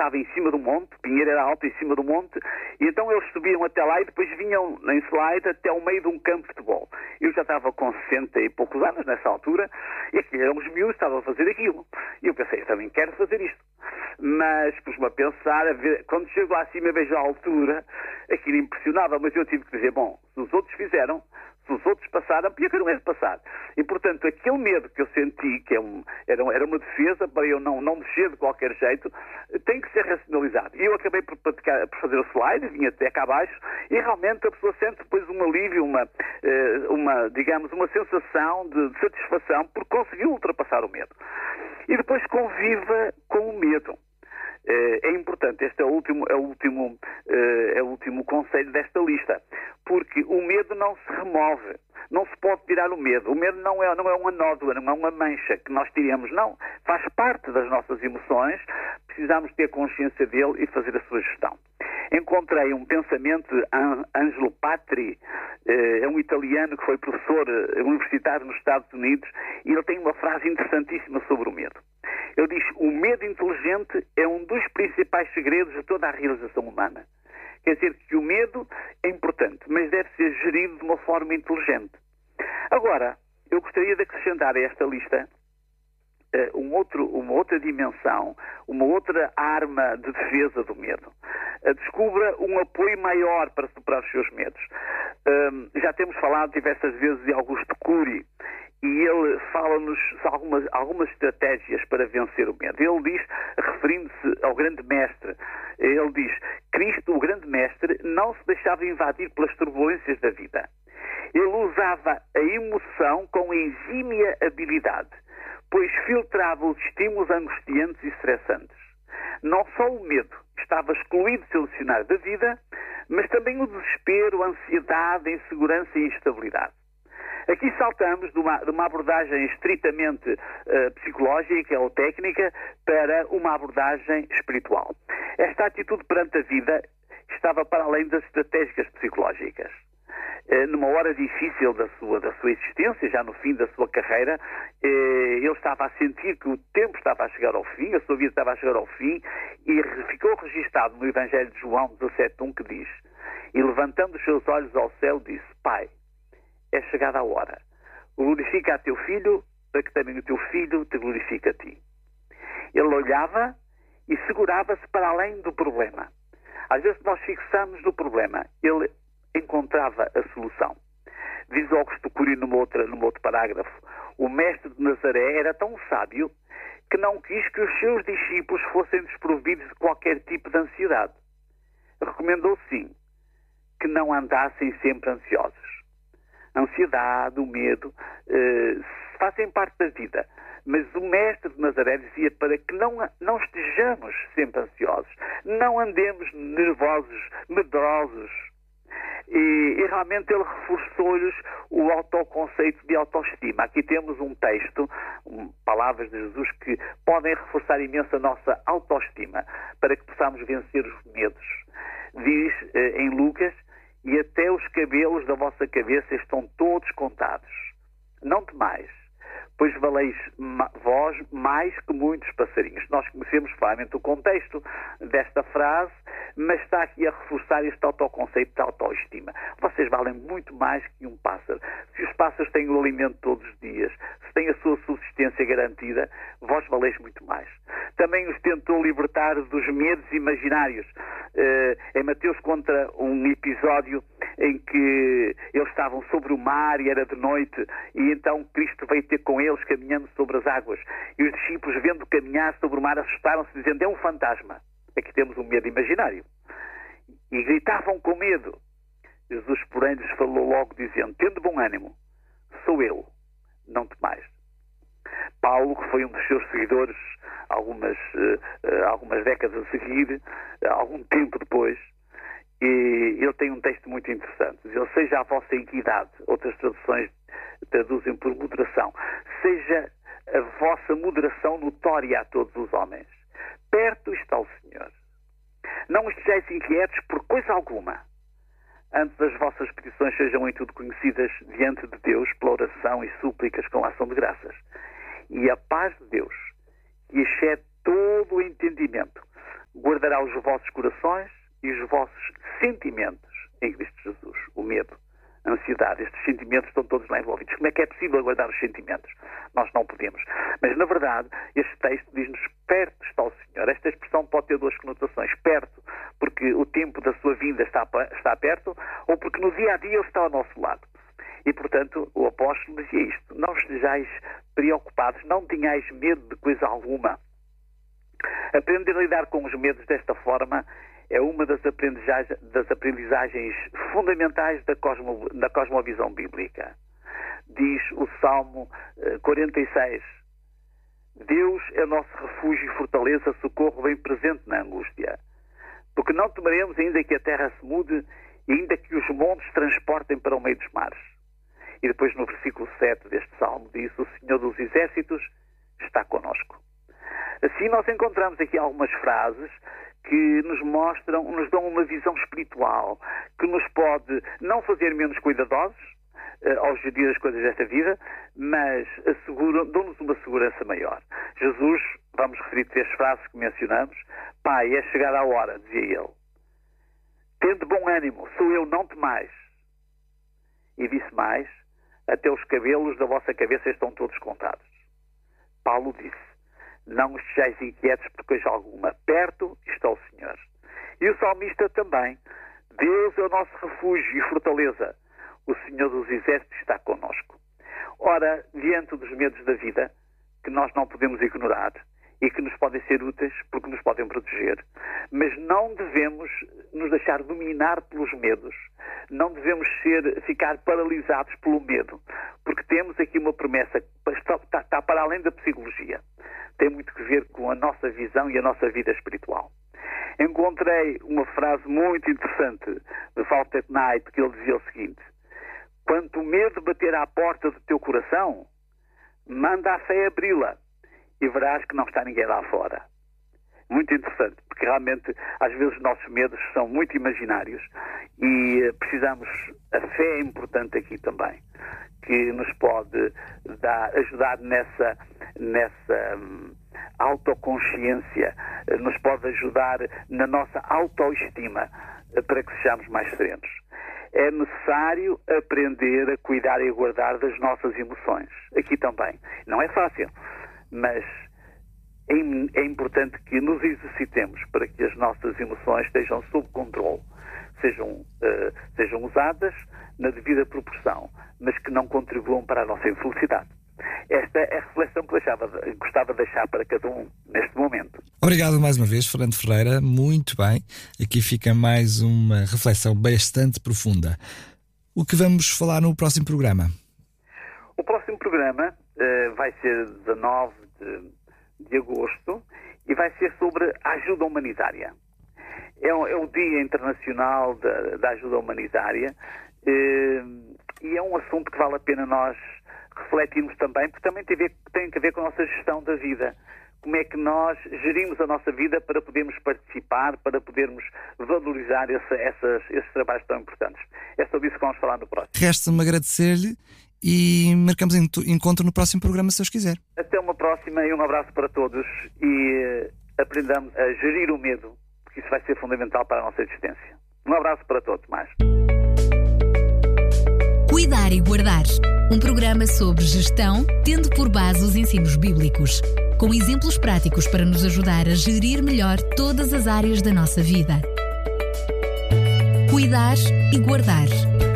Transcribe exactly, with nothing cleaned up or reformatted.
estava em cima do monte, Pinheiro era alto em cima do monte, e então eles subiam até lá e depois vinham em slide até ao meio de um campo de futebol. Eu já estava com sessenta e poucos anos nessa altura, e aquilo eram os miúdos, estavam a fazer aquilo. E eu pensei, eu também quero fazer isto. Mas pus-me a pensar, a ver, quando chego lá acima e vejo a altura, aquilo impressionava, mas eu tive que dizer, bom, se os outros fizeram, se os outros passaram, porque eu não é de passar. E, portanto, aquele medo que eu senti, que é um, era, era uma defesa para eu não, não mexer de qualquer jeito, tem que ser racionalizado. E eu acabei por, praticar, por fazer o slide, vim até cá abaixo, e realmente a pessoa sente depois um alívio, uma, uma digamos, uma sensação de, de satisfação por conseguir ultrapassar o medo. E depois conviva com o medo. É importante, este é o último, é o último, é o último conselho desta lista, porque o medo não se remove, não se pode tirar o medo. O medo não é, não é uma nódoa, não é uma mancha que nós tiremos, não. Faz parte das nossas emoções, precisamos ter consciência dele e fazer a sua gestão. Encontrei um pensamento de Angelo Patri, é um italiano que foi professor universitário nos Estados Unidos, e ele tem uma frase interessantíssima sobre o medo. Ele diz, o medo inteligente é um dos principais segredos de toda a realização humana. Quer dizer que o medo é importante, mas deve ser gerido de uma forma inteligente. Agora, eu gostaria de acrescentar a esta lista uh, um outro, uma outra dimensão, uma outra arma de defesa do medo. Uh, descubra um apoio maior para superar os seus medos. Uh, já temos falado diversas vezes de Augusto Cury, e ele fala-nos algumas, algumas estratégias para vencer o medo. Ele diz, referindo-se ao grande mestre, ele diz, Cristo, o grande mestre, não se deixava invadir pelas turbulências da vida. Ele usava a emoção com exímia habilidade, pois filtrava os estímulos angustiantes e estressantes. Não só o medo estava excluído do seu dicionário da vida, mas também o desespero, a ansiedade, a insegurança e a instabilidade. Aqui saltamos de uma, de uma abordagem estritamente uh, psicológica ou técnica para uma abordagem espiritual. Esta atitude perante a vida estava para além das estratégicas psicológicas. Uh, numa hora difícil da sua, da sua existência, já no fim da sua carreira, uh, ele estava a sentir que o tempo estava a chegar ao fim, a sua vida estava a chegar ao fim, e ficou registado no Evangelho de João dezassete, um, que diz, e levantando os seus olhos ao céu, disse, Pai, é chegada a hora. Glorifica a teu filho, para que também o teu filho te glorifique a ti. Ele olhava e segurava-se para além do problema. Às vezes nós fixamos no problema, ele encontrava a solução. Diz Augusto Cury numa outra, num outro parágrafo, o mestre de Nazaré era tão sábio que não quis que os seus discípulos fossem desprovidos de qualquer tipo de ansiedade. Recomendou, sim, que não andassem sempre ansiosos. A ansiedade, o medo, eh, fazem parte da vida. Mas o mestre de Nazaré dizia para que não, não estejamos sempre ansiosos, não andemos nervosos, medrosos. E, e realmente ele reforçou-lhes o autoconceito de autoestima. Aqui temos um texto, um, palavras de Jesus que podem reforçar imenso a nossa autoestima para que possamos vencer os medos. Diz eh, em Lucas, e até os cabelos da vossa cabeça estão todos contados. Não temais, pois valeis ma- vós mais que muitos passarinhos. Nós conhecemos claramente o contexto desta frase, mas está aqui a reforçar este autoconceito de autoestima. Vocês valem muito mais que um pássaro. Se os pássaros têm o alimento todos os dias, se têm a sua subsistência garantida, vós valeis muito mais. Também os tentou libertar dos medos imaginários. Uh, em Mateus conta um episódio em que eles estavam sobre o mar e era de noite, e então Cristo veio ter com eles caminhando sobre as águas. E os discípulos, vendo caminhar sobre o mar, assustaram-se, dizendo, é um fantasma. Aqui temos um medo imaginário. E gritavam com medo. Jesus, porém, lhes falou logo, dizendo, tendo bom ânimo, sou eu, não temais. Paulo, que foi um dos seus seguidores algumas, uh, algumas décadas a seguir, uh, algum tempo depois, e ele tem um texto muito interessante. Diz ele, seja a vossa equidade, outras traduções traduzem por moderação, seja a vossa moderação notória a todos os homens. Perto está o Senhor. Não estejais inquietos por coisa alguma. Antes as vossas petições sejam em tudo conhecidas diante de Deus pela oração e súplicas com ação de graças. E a paz de Deus, que excede todo o entendimento, guardará os vossos corações e os vossos sentimentos em Cristo Jesus. O medo, a ansiedade, estes sentimentos estão todos lá envolvidos. Como é que é possível guardar os sentimentos? Nós não podemos. Mas, na verdade, este texto diz-nos: perto está o Senhor. Esta expressão pode ter duas conotações. Perto, porque o tempo da sua vinda está, está perto, ou porque no dia a dia Ele está ao nosso lado. E, portanto, o apóstolo dizia isto: não estejais preocupados, não tenhais medo de coisa alguma. Aprender a lidar com os medos desta forma é uma das aprendizagens, das aprendizagens fundamentais da, cosmo, da cosmovisão bíblica. Diz o Salmo quarenta e seis: Deus é nosso refúgio e fortaleza, socorro bem presente na angústia. Porque não temeremos, ainda que a terra se mude, e ainda que os montes transportem para o meio dos mares. E depois no versículo sete deste Salmo diz: o Senhor dos Exércitos está conosco. Assim nós encontramos aqui algumas frases que nos mostram, nos dão uma visão espiritual, que nos pode não fazer menos cuidadosos uh, ao gerir as coisas desta vida, mas dão-nos uma segurança maior. Jesus, vamos referir três frases que mencionamos: Pai, é chegada a hora, dizia ele. Tende bom ânimo, sou eu, não temais. E disse mais: até os cabelos da vossa cabeça estão todos contados. Paulo disse: não estejais inquietos por coisa alguma, perto está o Senhor. E o salmista também: Deus é o nosso refúgio e fortaleza, o Senhor dos Exércitos está connosco. Ora, diante dos medos da vida, que nós não podemos ignorar e que nos podem ser úteis porque nos podem proteger, mas não devemos nos deixar dominar pelos medos, não devemos ser, ficar paralisados pelo medo, porque temos aqui uma promessa que está, está, está para além da psicologia. Tem muito que ver com a nossa visão e a nossa vida espiritual. Encontrei uma frase muito interessante de Walter Knight, que ele dizia o seguinte: quando o medo bater à porta do teu coração, manda a fé abri-la e verás que não está ninguém lá fora. Muito interessante, porque realmente às vezes os nossos medos são muito imaginários e precisamos, a fé é importante aqui também, que nos pode dar, ajudar nessa, nessa hum, autoconsciência, nos pode ajudar na nossa autoestima para que sejamos mais serenos. É necessário aprender a cuidar e a guardar das nossas emoções. Aqui também. Não é fácil, mas é importante que nos exercitemos para que as nossas emoções estejam sob controle, sejam, uh, sejam usadas na devida proporção, mas que não contribuam para a nossa infelicidade. Esta é a reflexão que deixava, gostava de deixar para cada um neste momento. Obrigado mais uma vez, Fernando Ferreira. Muito bem. Aqui fica mais uma reflexão bastante profunda. O que vamos falar no próximo programa? O próximo programa uh, vai ser dezanove de de agosto e vai ser sobre a ajuda humanitária. É, é o Dia Internacional da, da Ajuda Humanitária eh, e é um assunto que vale a pena nós refletirmos também, porque também tem, ver, tem a ver com a nossa gestão da vida. Como é que nós gerimos a nossa vida para podermos participar, para podermos valorizar esse, essas, esses trabalhos tão importantes. É sobre isso que vamos falar no próximo. Resta-me agradecer-lhe e marcamos encontro no próximo programa, se Deus quiser. Até uma próxima e um abraço para todos e uh, aprendamos a gerir o medo, porque isso vai ser fundamental para a nossa existência. Um abraço para todos, mais. Cuidar e Guardar, um programa sobre gestão, tendo por base os ensinos bíblicos, com exemplos práticos para nos ajudar a gerir melhor todas as áreas da nossa vida. Cuidar e Guardar.